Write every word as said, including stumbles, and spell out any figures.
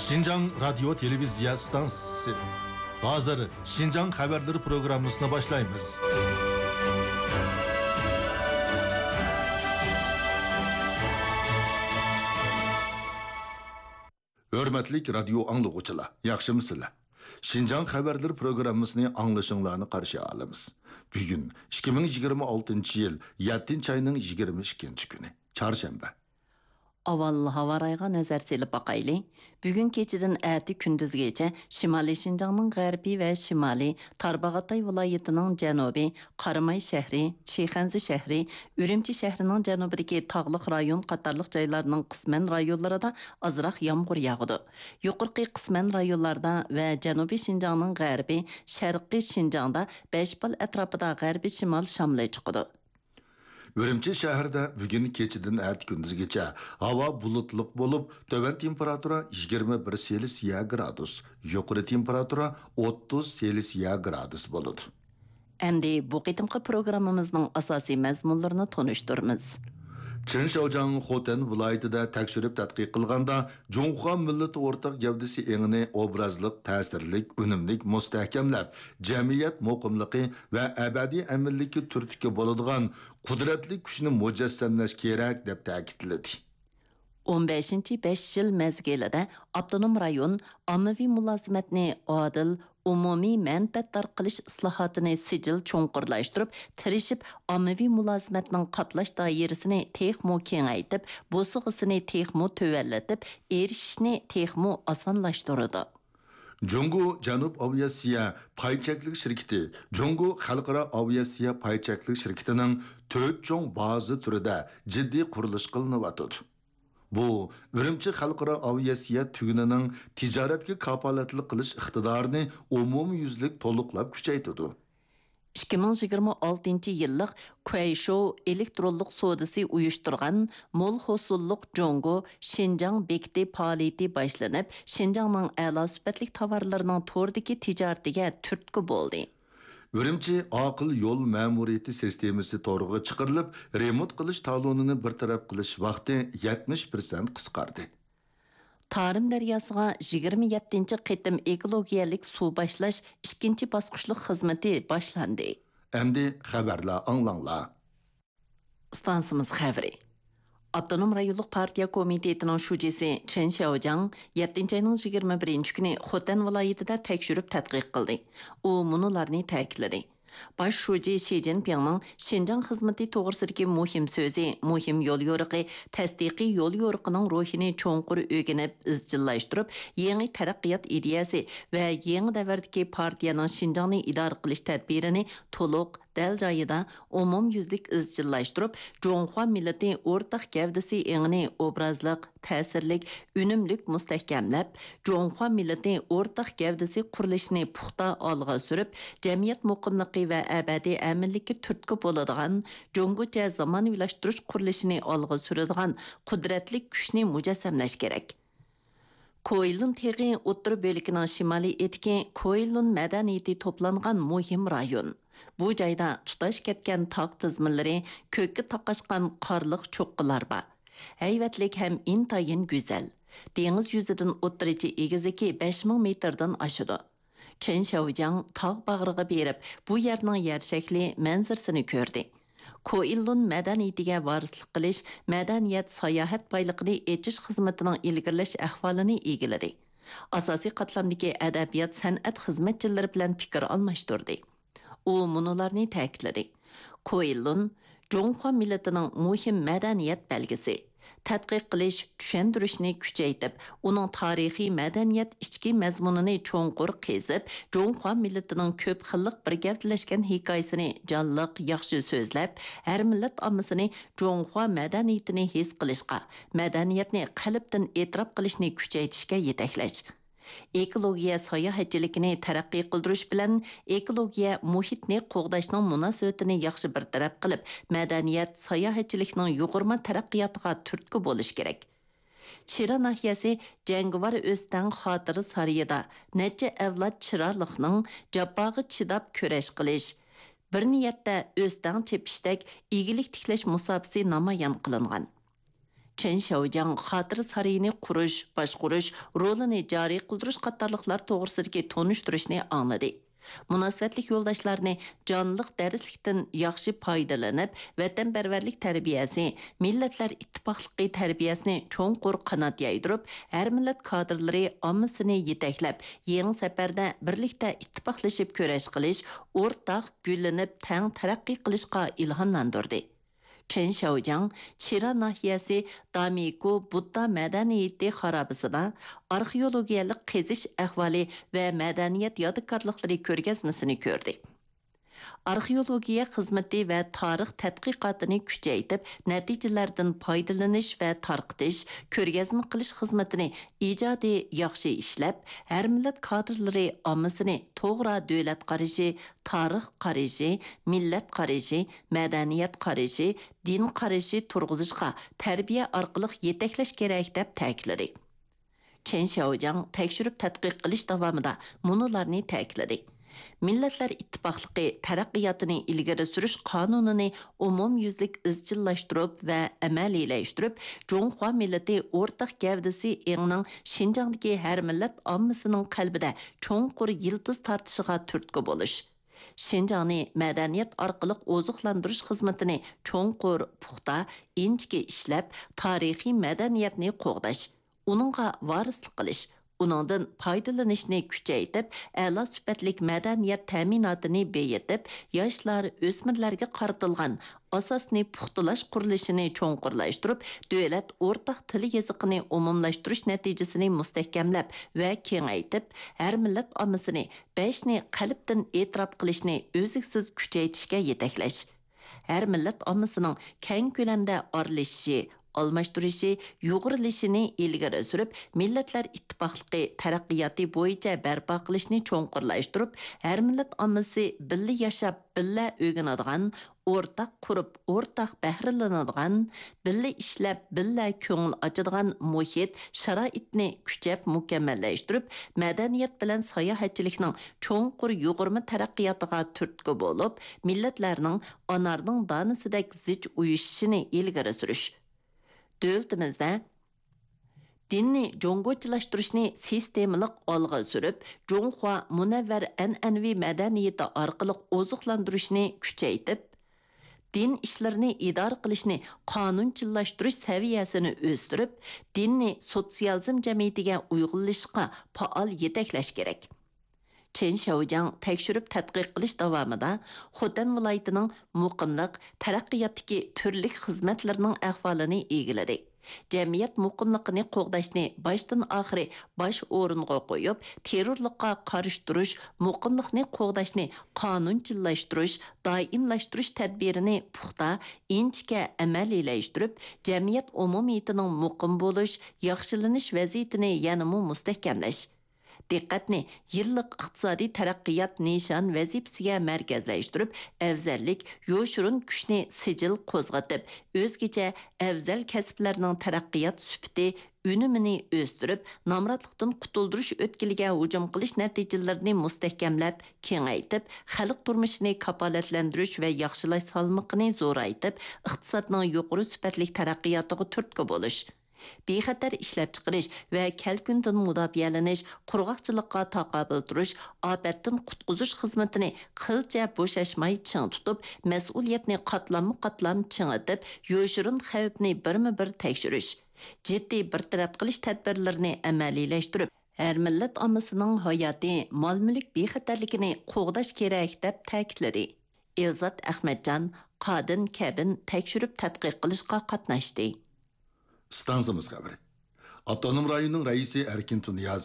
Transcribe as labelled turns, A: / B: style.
A: Şinjan Radyo Televizya Stansiyası. Hazır Şinjan Haberleri programmasına başlayımız. Hürmetlik radyo anlıqçılar, yaxşımısınlar? Şinjan Haberleri programmasını anlaşınlarını qarşı alımız. Bugün iki bin yigirme altıncı yıl yettinchi ayning yigirma ikkinchi kuni, çarşamba.
B: Aval havarayga nazar selip bakaylı. Bugün keçidin äti gündüzgece Şimali Şinjanның g'arbiy ve Şimali Tarbağatay vilayetining janubi, Qaramay şehri, Chixanzi şehri, Ürümçi şehrining janubidagi tağlıq rayon qatarlıq joylarning qisman rayonlarida azroq yağmur yağdı. Yuqorqi qisman rayonlarda ve Janubiy Şinjanның g'arbiy, Sharqiy Şinjanda besh bal atrofida g'arbiy shimal shamli chiqdi.
A: Ürümçi şehirde bugün keçidin ət gündüzgece hava bulutluq bolup, töven temperatura yigirma bir Selsiya gradus, yuqori temperatura o'ttiz Selsiya gradus boludu.
B: Endi bu qitimqi programmamızning asosiy mazmunlarini tonuşturmiz.
A: Çin Şaojiang Xotan viloyatida tekshirib tadqiq qilganda Jonghua millati o'rtaq gavdasi engini obrazliq, ta'sirlik, unumlik mustahkamlab, jamiyat muqimligi va abadiy aminlikka turtki bo'ladigan qudratli kuchni mujassamlash kerak deb ta'kidladi.
B: o'n beshinchi besh yil mezgilida Avtonom rayon ommaviy mulozimatni odil, umumiy manfaatdor qilish islohotini sijil cho'nqurlashtirib, tirishib ommaviy mulozimatning qatlash doirasini texmo kengaytib, bo'sig'isini texmo tuvallatib, erishishni texmo osonlashtirdi.
A: Jungo Janub Aviasiya paychaklik shirkati Jungo Xalqaro Aviasiya paychaklik shirkatining to'rt cho'ng baza turida jiddiy qurilish qilinyotdi. Bu, Ürümçi Xalqaro Aviasiya tugunining tijoratga kapolatlik qilish iqtidorini umumyuzlik to'liqlab kuchaytirdi.
B: ikki ming yigirma oltinchi yillik Kuayshow elektronlik sodasi uyushtirgan mo'l hosulliq Jongo Şinjan bekti faoliyati boshlanib, Şinjanning a'lo sifatli tovarlarining to'rdagi tijoratiga turtki bo'ldi.
A: Ürümçi aql yo'l ma'muriyati sistemasi to'g'riga chiqarilib, remont qilish talonini bartaraf qilish vaqti yetmish foiz qisqardi.
B: Tarım daryosiga yigirma yettinchi qitim ekologiyalik suv boshlash ikkinchi bosqichlik xizmati boshlandi.
A: Endi xabarlar anglanglar.
B: Stansimiz xabari. Avtonom rayonluq partiya komitetining shujisi Chen Xiaojiang yettinchi ayning yigirma birinchi kuni Xotan viloyatida tekshirib tadqiq qildi. U munolarni ta'kidladi. Baş şuji Xi Jinpingning Şinjan xizmati to'g'risidagi muhim so'zi, muhim yo'l yo'riqi, tasdiqiy yo'l yo'riqining ruhini cho'nqur o'rganib, izchillashtirib, yangi taraqqiyot ideyasi va yangi davrdagi partiyaning Şinjanni idora qilish tadbirini to'liq dal joyida umumyuzlik izchillashtirib, Jonghua millati o'rtaq gavdasi engini obrazliq, ta'sirlik, unumlik mustahkamlab, Jonghua millati o'rtaq gavdasi qurilishini puxta olg'a surib, jamiyat muqimligi va abadiy aminlikka turtki bo'ladigan, Jongocha zamonaviylashtirish qurilishini olg'a suradigan qudratli kuchni mujassamlash kerak. Koilun teg'i o'ttir bo'likining shimoliy etki Koilun madaniyati to'plangan muhim rayon. Bu joyda tutash ketgan tog' tizminlari, ko'kka taqashgan qorliq cho'qqilar bor. Hayvatlik ham intayin go'zal. Dengiz yuzidan o'ttirichi egiziki besh ming metrdan oshadi. Chen Xiaojiang tog' bag'riga berib, bu yerning yer shakli manzarasini ko'rdi. Koilun madaniyatiga varislik qilish, madaniyat sayohat boyligini echish xizmatining ilgirlash ahvolini egiladi. Asosiy qatlamdagi adabiyot san'at xizmatchilari bilan fikr almashtirdi. U munolarni ta'kidladi. Koilun Jonghua millatining muhim madaniyat belgisi. Tadqiq qilish, tushuntirishni kuchaytirib, uning tarixiy madaniyat ichki mazmunini cho'nqur qezib, Jonghua millatining ko'p xillik bir gavdalashgan hikoyasini jonliq, yaxshi so'zlab, har millat ommasini Jonghua madaniyatini his qilishga, madaniyatni qalbdan e'tirof qilishni kuchaytirishga yetaklash. Ekologiya sayohatchiligini taraqqiy qildirish bilan ekologiya muhitni qo'g'dashning munosabatini yaxshi bartaraf qilib, madaniyat sayohatchilikning yuqorma taraqqiyotiga turtki bo'lish kerak. Chira nahiyasi Jangovar O'stan xotiri sarayida necha avlod chiraliqning jabog'i chidab kurash qilish, bir niyatda O'stan chepishdak igilik tiklash musobaqasi namoyon qilingan. Чен Шаожаң xotira sarayini qurish, boshqurish, rolini joriy qildirish qatorliqlar to'g'risidagi tonishtirishni angladi. Münasibətlik yoldaşlarını canlıq dərislikdən yaxşı faydalanıb, vətənpərvərlik tərbiyəsi, millətlər ittifaqlığı tərbiyəsini çoğunqur qanat yaydırıb, hər millət kadrları ammasını yetəkləb, yeni səfərdə birlikdə ittifaqlaşıb körəş qilish, ortaq güllənib təng tərəqqi qilishqa ilhamlandırdı. Чен Шаожаң Чира нахиясы Дамику Будда мәдәниеті харабысына археологиялық кезіш әхвали вә мәдәниет ядыкарлықлары көргәзмесini көрді. Arxeologiya xizmeti və tarix tədqiqatını küçəytib, nəticələrdən faydalanish və tarqıtış, körgəzmə qilish xizmetini icadi yaxşı işləb, hər millət kadrları ammasını toğra dövlət qarışı, tarix qarışı, millət qarışı, mədəniyyət qarışı, din qarışı turğuzuşqa tərbiyə arqılıq yetəkləş gerək dəb təklədi. Чен Шаожаң тәкшүріп тədqiq qilish davamida munularni təklədi. Milletler İttifaqlığı taraqqiyatını ilgari sürüş qanununu umumyüzlük izchillaştırıp və əməliləşdirib, Jonghua milleti ortaq gavdisi eğinin Şinjan'daki hər millet ammasının qalbida çoğunqur yıldız tartışığa türtkü boluş. Şinjan'ı mədəniyyət arqılıq ozuqlandırış xizmetini çoğunqur, puxta, inçki işləb, tarixi mədəniyyətini qoğdaş, onunğa varislik qilish, Onundan faydalanışını küçəytib, əla sübətlik mədəniyyət təminatını beyitib, yaşlar, ösmirlərə qartılğan asasını puxtalaş qurilishini çoğunqurlaşdırıb, dövlət ortaq tili yazıqını umumlaşdırış nəticəsini müstəhkəmləb və kengaytib, hər millət ammasını bəşni qalbdən etiraf qilishni özüksüz küçəytishə yetəkləş. Hər millət ammasının kən köləmdə aralışışı, almashtırışı, yuğurilishini ilgari sürüp, milletler ittifaqlığı taraqqiyatı boyunca bərpa qilishni çoğunqurlaştırıp, hər millet ammasi billi yaşab, billi ögünadigan, ortaq qurub, ortaq bəhrilanadigan, billi işləb, billi köngül açadigan muhit, şaraitni küçəb mükəmməlləşdirib, mədəniyyət bilən sayahatçilikning çoğunqur yuğurma taraqqiyatıga türtkü bolup, milletlərinin anarning danisidak zich uyushishini ilgari sürüş. Dövlətimizdə dinni jongochilaştırışni sistemalik olg'a surib, Jonghua munavvar an'anaviy madaniyati orqali oziqlantirishni kuchaytib, din ishlarini idora qilishni qonunchilashtirish saviyasini o'stirib, dinni sotsializm jamiyatiga uyg'unlashishga faol yetaklash kerak. Чен Шаожаң тәкшүріп тәтқиқ qilish davomida Xotan viloyatining muqimlik, taraqqiyotdagi turlik xizmatlarning ahvolini egiladi. Jamiyat muqimligini qo'g'dashni boshdan oxiri bosh o'ringa qo'yib, terrorlikqa qarshi turish, muqimlikni qo'g'dashni qonunchilashtirish, doimlashtirish tadbirini puxta, inchga amaliylashtırib, jamiyat umumiyatining muqim bo'lish, yaxshilanish vaziyatini yanada mustahkamlash. Diqqatni yillik iqtisodiy taraqqiyot nishon vazifasiga markazlashtirib, afzallik, yo'shurun kuchni sijil qo'zg'atib, o'zgacha afzal kasblarning taraqqiyot sufiti unumini o'stirib, nomrodlikdan qutuldirish o'tkiliga hujum qilish natijalarini mustahkamlab, kengaytib, xalq turmushini kafolatlantirish va yaxshilash salmoqini zo'raytib, iqtisodning yuqori sifatli taraqqiyotiga turtki bo'lish. Bexatar ishlab chiqarish va kalkundan mudofiyalanish, qurg'oqchilikqa taqobil turish, ofatdan qutqizish xizmatini qilcha bo'shashmay ching tutib, mas'uliyatni qatlamma-qatlam chingitib, yo'shirin xavfni birma-bir tekshirish, jiddiy bartaraf qilish tadbirlarini amaliylashtırib, har millat ommasining hayoti, mol-mulk bexatarligini qo'g'dash kerak deb ta'kidladi. Elzat Ahmadjon Qadin Kabin tekshirib tadqiq qilishga qatnashdi.
A: Stansımız xəbəri. Avtonom rayonun rəisi Erkin Tunyaz